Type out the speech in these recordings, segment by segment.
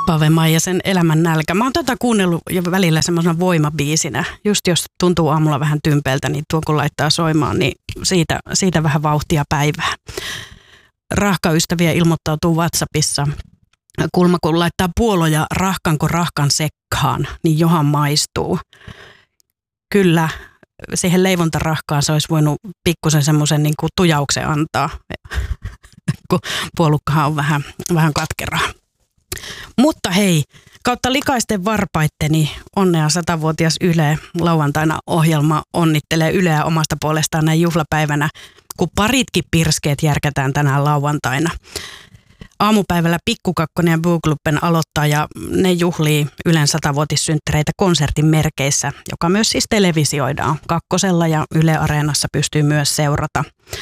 Pave Maijasen Elämän nälkä. Mä oon kuunnellut jo välillä semmoisena voimabiisinä. Just jos tuntuu aamulla vähän tympeltä, niin tuon kun laittaa soimaan, niin siitä vähän vauhtia päivää. Rahkaystäviä ilmoittautuu WhatsAppissa. Kulma kun laittaa puoloja rahkanko rahkan sekkaan, niin johan maistuu. Kyllä, siihen leivontarahkaan se olisi voinut pikkusen semmoisen niin kuin tujauksen antaa, kun puolukkahan on vähän katkeraa. Mutta hei, kautta likaisten varpaitteni onnea 100-vuotias Yle. Lauantaina ohjelma onnittelee Yleä omasta puolestaan näin juhlapäivänä, kun paritkin pirskeet järkätään tänään lauantaina. Aamupäivällä Pikku Kakkonen ja Booklubben aloittaa ja ne juhlii Ylen 100-vuotissynttäreitä konsertin merkeissä, joka myös siis televisioidaan Kakkosella ja Yle Areenassa pystyy myös seurata.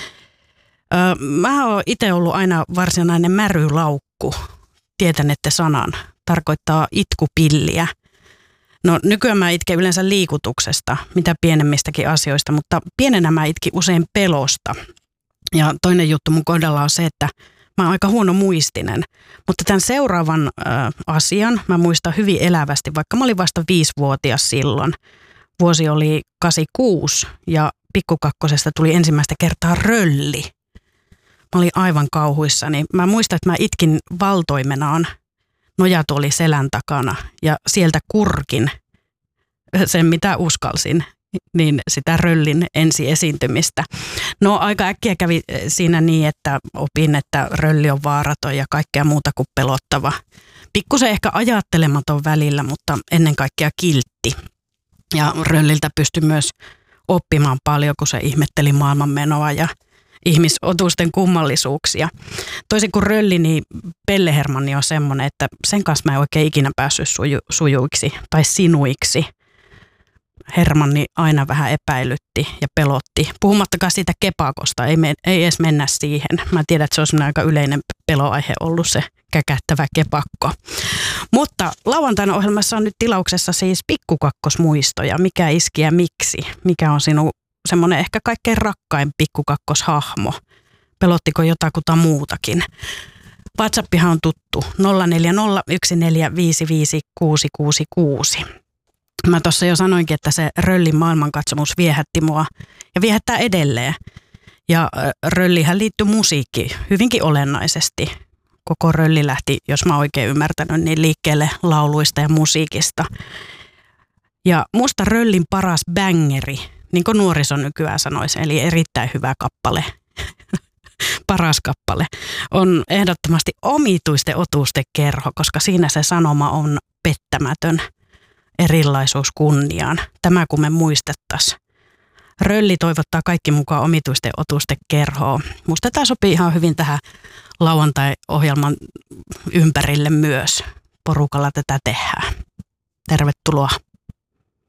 Mä oon itse ollut aina varsinainen märylaukku. Tietänette sanan. Tarkoittaa itkupilliä. No nykyään mä itken yleensä liikutuksesta, mitä pienemmistäkin asioista, mutta pienenä mä itkin usein pelosta. Ja toinen juttu mun kohdalla on se, että mä oon aika huono muistinen. Mutta tämän seuraavan asian mä muistan hyvin elävästi, vaikka mä olin vasta 5-vuotias silloin. Vuosi oli 86 ja Pikku Kakkosesta tuli ensimmäistä kertaa rölli. Mä olin aivan kauhuissani. Mä muistan, että mä itkin valtoimenaan nojatuoli selän takana ja sieltä kurkin sen, mitä uskalsin, niin sitä röllin ensiesiintymistä. No aika äkkiä kävi siinä niin, että opin, että rölli on vaaraton ja kaikkea muuta kuin pelottava. Pikkusen ehkä ajattelematon välillä, mutta ennen kaikkea kiltti. Ja rölliltä pystyi myös oppimaan paljon, kun se ihmetteli maailmanmenoa ja ihmisotusten kummallisuuksia. Toisin kuin rölli, niin Pelle Hermanni on semmoinen, että sen kanssa mä en oikein ikinä päässyt sujuiksi tai sinuiksi. Hermanni aina vähän epäilytti ja pelotti. Puhumattakaan siitä kepakosta, ei edes mennä siihen. Mä tiedän, että se on semmoinen aika yleinen peloaihe ollut se käkättävä kepakko. Mutta lauantaina ohjelmassa on nyt tilauksessa siis pikkukakkosmuistoja. Mikä iski ja miksi? Mikä on sinun semmoinen ehkä kaikkein rakkain pikkukakkoshahmo? Pelottiko jotakuta muutakin? WhatsAppihan on tuttu 0401455666. Mä tuossa jo sanoinkin, että se röllin maailmankatsomus viehätti mua ja viehättää edelleen. Ja röllihän liittyy musiikkiin hyvinkin olennaisesti. Koko rölli lähti, jos mä oikein ymmärtänyt, niin liikkeelle lauluista ja musiikista. Ja musta röllin paras bängeri, niin kuin nuoriso nykyään sanoisi, eli erittäin hyvä kappale, paras kappale, on ehdottomasti Omituisten otusten kerho, koska siinä se sanoma on pettämätön. Erilaisuus kunniaan. Tämä kun me muistettaisiin. Rölli toivottaa kaikki mukaan Omituisten otusten kerhoon. Musta tämä sopii ihan hyvin tähän lauantai-ohjelman ympärille myös. Porukalla tätä tehdään. Tervetuloa.